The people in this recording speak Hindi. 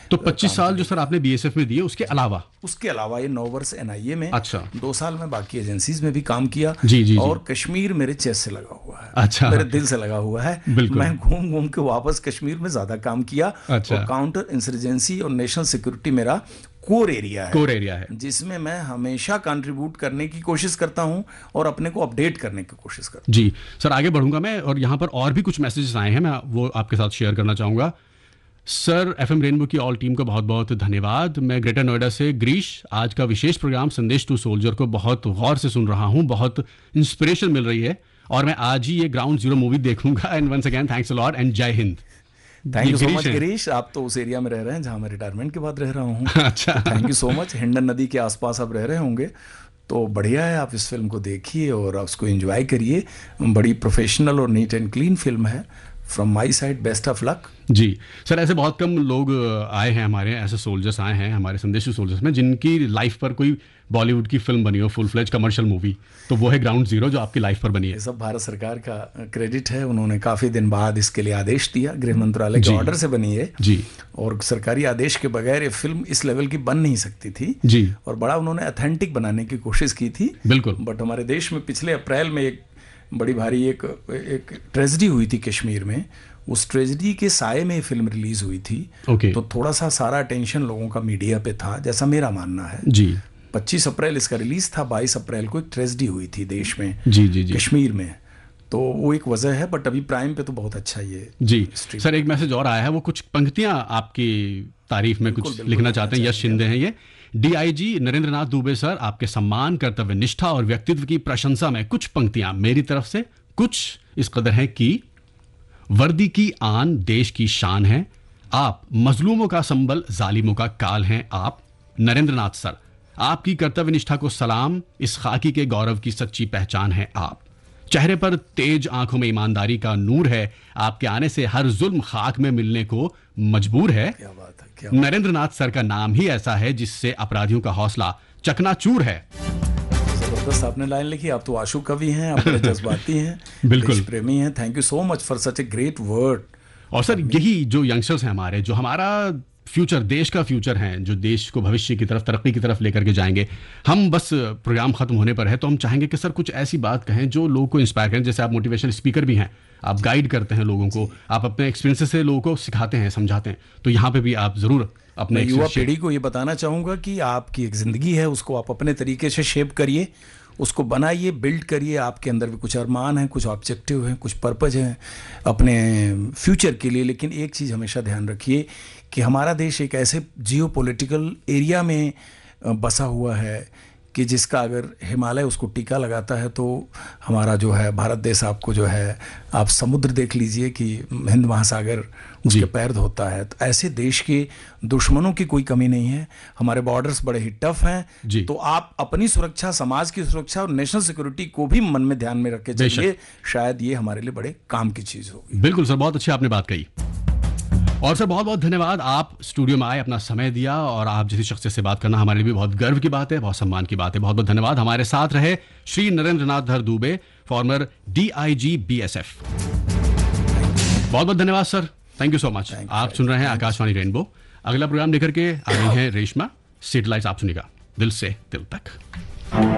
तो 25 साल जो सर आपने बीएसएफ में दिए, उसके अलावा ये 9 वर्ष एनआईए में, अच्छा, 2 साल में बाकी एजेंसीज में भी काम किया। जी। और कश्मीर मेरे चेस्ट से लगा हुआ है, अच्छा, मेरे दिल से लगा हुआ है। मैं घूम घूम के वापस कश्मीर में ज्यादा काम किया। अच्छा। और काउंटर इंसर्जेंसी और नेशनल सिक्योरिटी मेरा कोर एरिया है, जिसमें मैं हमेशा कंट्रीब्यूट करने की कोशिश करता हूं और अपने को अपडेट करने की कोशिश करता हूं। जी सर, आगे बढ़ूंगा मैं, और यहाँ पर और भी कुछ मैसेजेस आए हैं, मैं वो आपके साथ शेयर करना चाहूंगा। सर, एफएम रेनबो की ऑल टीम को बहुत बहुत धन्यवाद। मैं ग्रेटर नोएडा से ग्रीश, आज का विशेष प्रोग्राम संदेश टू सोल्जर को बहुत गौर से सुन रहा हूँ, बहुत इंस्पिरेशन मिल रही है, और मैं आज ही ये ग्राउंड जीरो मूवी देखूंगा। And once again thanks a lot and जय Hind. Thank you so much Girish. आप तो उस एरिया में रह रहे हैं जहां मैं रिटायरमेंट के बाद रह रहा हूँ। अच्छा, thank you so much. Hindon नदी के आसपास आप रह रहे होंगे, तो बढ़िया है, आप इस फिल्म को देखिए और उसको एंजॉय करिए। बड़ी प्रोफेशनल और नीट एंड क्लीन फिल्म है। From my side best of luck. Ji sir, ऐसे बहुत कम लोग आए हैं हमारे, ऐसे सोल्जर्स आए हैं हमारे संदेश टू सोल्जर्स में जिनकी लाइफ पर कोई बॉलीवुड की फिल्म बनी हो, फुल फ्लेज कमर्शियल मूवी, तो वो है ग्राउंड जीरो जो आपकी लाइफ पर बनी है। ये सब भारत सरकार का क्रेडिट है, उन्होंने काफ़ी दिन बाद इसके लिए आदेश दिया, गृह मंत्रालय के ऑर्डर से बनी है जी, और सरकारी आदेश के बगैर ये फिल्म इस लेवल की बन नहीं सकती थी जी, और बड़ा उन्होंने ऑथेंटिक बनाने की कोशिश की थी। बिल्कुल। बट हमारे देश में पिछले अप्रैल में एक बड़ी भारी एक ट्रेजेडी हुई थी कश्मीर में, उस ट्रेजेडी के साये में फिल्म रिलीज हुई थी। तो थोड़ा सा सारा अटेंशन लोगों का मीडिया पे था, जैसा मेरा मानना है। जी, 25 अप्रैल इसका रिलीज था, 22 अप्रैल को एक ट्रेजेडी हुई थी देश में, जी, कश्मीर में, तो वो एक वजह है। बट अभी प्राइम पे तो बहुत अच्छा ये जी। सर, एक मैसेज और आया है, वो कुछ पंक्तियां आपकी तारीफ में कुछ लिखना चाहते हैं। यश शिंदे हैं ये। डीआईजी नरेंद्र नाथ दुबे सर, आपके सम्मान, कर्तव्य निष्ठा और व्यक्तित्व की प्रशंसा में कुछ पंक्तियां मेरी तरफ से। कुछ इस कदर है कि वर्दी की आन देश की शान है, आप मजलूमों का संबल, जालिमों का काल हैं आप। नरेंद्र नाथ सर, आपकी कर्तव्य निष्ठा को सलाम, इस खाकी के गौरव की सच्ची पहचान है आप। चेहरे पर तेज, आंखों में ईमानदारी का नूर है, आपके आने से हर जुल्म खाक में मिलने को मजबूर है। क्या बात है, क्या नरेंद्र नाथ सर का नाम ही ऐसा है जिससे अपराधियों का हौसला चकनाचूर है। जबरदस्त आपने लाइन लिखी। आप तो आशु कवि हैं, आप बड़े जज्बाती हैं, बिल्कुल प्रेमी हैं। Thank you so much for such a great word. और सर, यही जो यंगस्टर्स हैं हमारे, जो हमारा फ्यूचर, देश का फ्यूचर है, जो देश को भविष्य की तरफ, तरक्की की तरफ लेकर के जाएंगे। हम बस प्रोग्राम खत्म होने पर है, तो हम चाहेंगे कि सर कुछ ऐसी बात कहें जो लोगों को इंस्पायर करें। जैसे आप मोटिवेशनल स्पीकर भी हैं, आप गाइड करते हैं लोगों को, आप अपने एक्सपीरियंसेस से लोगों को सिखाते हैं, समझाते हैं, तो यहाँ पे भी आप जरूर अपने युवा पीढ़ी को ये बताना चाहूँगा कि आपकी एक ज़िंदगी है, उसको आप अपने तरीके से शेप करिए, उसको बनाइए, बिल्ड करिए। आपके अंदर भी कुछ अरमान हैं, कुछ ऑब्जेक्टिव हैं, कुछ पर्पज हैं अपने फ्यूचर के लिए। लेकिन एक चीज़ हमेशा ध्यान रखिए कि हमारा देश एक ऐसे जियो पॉलिटिकल एरिया में बसा हुआ है कि जिसका अगर हिमालय उसको टीका लगाता है, तो हमारा जो है भारत देश, आपको जो है, आप समुद्र देख लीजिए कि हिंद महासागर उसके पैर धोता है। तो ऐसे देश के दुश्मनों की कोई कमी नहीं है। हमारे बॉर्डर्स बड़े ही टफ हैं, तो आप अपनी सुरक्षा, समाज की सुरक्षा और नेशनल सिक्योरिटी को भी मन में ध्यान में रख के चलिए। शायद ये हमारे लिए बड़े काम की चीज़ होगी। बिल्कुल सर, बहुत अच्छी आपने बात कही। और सर, बहुत बहुत धन्यवाद, आप स्टूडियो में आए, अपना समय दिया, और आप जैसी शख्सियत से बात करना हमारे लिए भी बहुत गर्व की बात है, बहुत सम्मान की बात है। बहुत बहुत धन्यवाद। हमारे साथ रहे श्री नरेंद्र नाथ दुबे, फॉर्मर डीआईजी बीएसएफ। बहुत बहुत धन्यवाद sir, thank you so much. आप सुन रहे हैं आकाशवाणी रेनबो। अगला प्रोग्राम लेकर के आ रही है रेशमा। सिटी लाइट्स आप सुनिएगा दिल से दिल तक।